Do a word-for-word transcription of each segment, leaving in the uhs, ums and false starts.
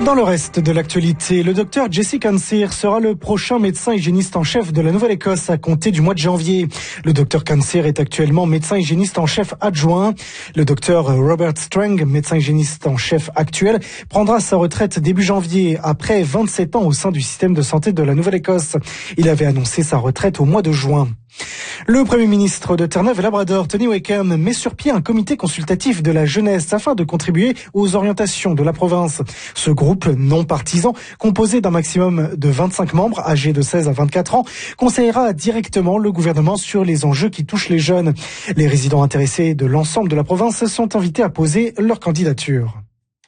Dans le reste de l'actualité, le docteur Jesse Cancer sera le prochain médecin hygiéniste en chef de la Nouvelle-Écosse à compter du mois de janvier. Le docteur Cancer est actuellement médecin hygiéniste en chef adjoint. Le docteur Robert Strang, médecin hygiéniste en chef actuel, prendra sa retraite début janvier après vingt-sept ans au sein du système de santé de la Nouvelle-Écosse. Il avait annoncé sa retraite au mois de juin. Le Premier ministre de Terre-Neuve-et-Labrador, Tony Wakeham, met sur pied un comité consultatif de la jeunesse afin de contribuer aux orientations de la province. Ce groupe non partisan, composé d'un maximum de vingt-cinq membres âgés de seize à vingt-quatre ans, conseillera directement le gouvernement sur les enjeux qui touchent les jeunes. Les résidents intéressés de l'ensemble de la province sont invités à poser leur candidature.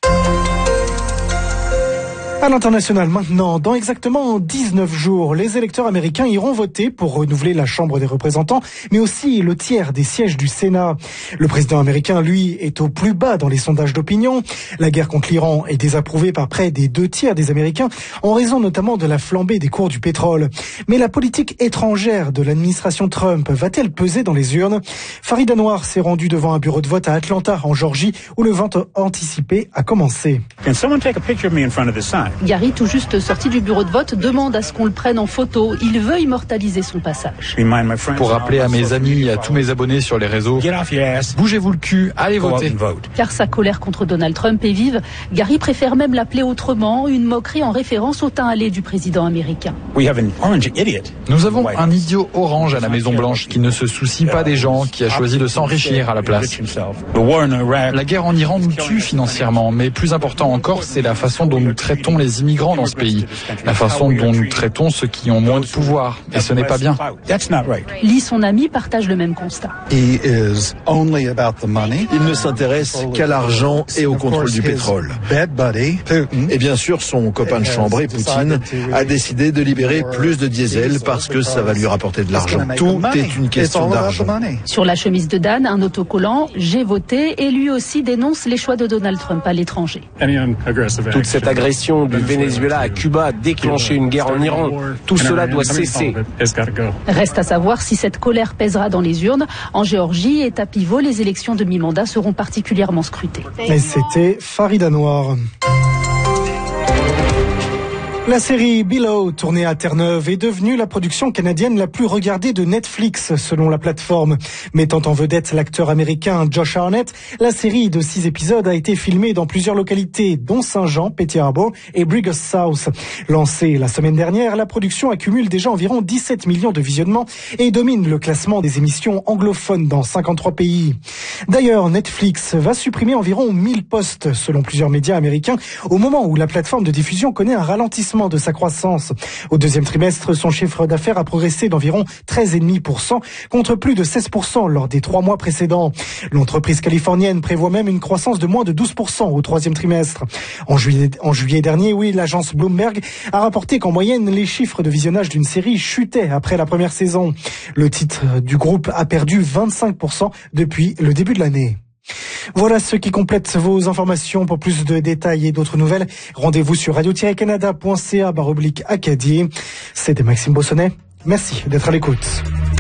À l'international maintenant, dans exactement dix-neuf jours, les électeurs américains iront voter pour renouveler la Chambre des représentants, mais aussi le tiers des sièges du Sénat. Le président américain, lui, est au plus bas dans les sondages d'opinion. La guerre contre l'Iran est désapprouvée par près des deux tiers des Américains, en raison notamment de la flambée des cours du pétrole. Mais la politique étrangère de l'administration Trump va-t-elle peser dans les urnes? Farid Anwar s'est rendu devant un bureau de vote à Atlanta, en Géorgie, où le vote anticipé a commencé. Can someone take a picture of me in front of the sign? Gary, tout juste sorti du bureau de vote, demande à ce qu'on le prenne en photo. Il veut immortaliser son passage. Pour rappeler à mes amis et à tous mes abonnés sur les réseaux, bougez-vous le cul, allez voter. Car sa colère contre Donald Trump est vive, Gary préfère même l'appeler autrement, une moquerie en référence au teint hâlé du président américain. Nous avons un idiot orange à la Maison-Blanche qui ne se soucie pas des gens, qui a choisi de s'enrichir à la place. La guerre en Iran nous tue financièrement, mais plus important encore, c'est la façon dont nous traitons les immigrants dans ce pays, la façon dont nous traitons ceux qui ont moins de pouvoir, et ce n'est pas bien. Lee, son ami, partage le même constat. Il ne s'intéresse qu'à l'argent et au contrôle du pétrole. Et bien sûr, son copain de chambrée, Poutine, a décidé de libérer plus de diesel parce que ça va lui rapporter de l'argent. Tout est une question d'argent. Sur la chemise de Dan, un autocollant « J'ai voté » et lui aussi dénonce les choix de Donald Trump à l'étranger. Toute cette agression du Venezuela à Cuba a déclenché une guerre en Iran. Tout cela doit cesser. Reste à savoir si cette colère pèsera dans les urnes. En Géorgie et à pivot, les élections de mi-mandat seront particulièrement scrutées. Et c'était Farid Anwar. La série Below, tournée à Terre-Neuve, est devenue la production canadienne la plus regardée de Netflix, selon la plateforme. Mettant en vedette l'acteur américain Josh Hartnett, la série de six épisodes a été filmée dans plusieurs localités, dont Saint-Jean, Petty Harbour et Brigus South. Lancée la semaine dernière, la production accumule déjà environ dix-sept millions de visionnements et domine le classement des émissions anglophones dans cinquante-trois pays. D'ailleurs, Netflix va supprimer environ mille postes, selon plusieurs médias américains, au moment où la plateforme de diffusion connaît un ralentissement de sa croissance. Au deuxième trimestre, son chiffre d'affaires a progressé d'environ treize virgule cinq pour cent contre plus de seize pour cent lors des trois mois précédents. L'entreprise californienne prévoit même une croissance de moins de douze pour cent au troisième trimestre. En juillet, en juillet dernier, oui, l'agence Bloomberg a rapporté qu'en moyenne, les chiffres de visionnage d'une série chutaient après la première saison. Le titre du groupe a perdu vingt-cinq pour cent depuis le début de l'année. Voilà ce qui complète vos informations. Pour plus de détails et d'autres nouvelles, rendez-vous sur radio tiret canada point c a barre oblique Acadie. C'était Maxime Bossonnet. Merci d'être à l'écoute.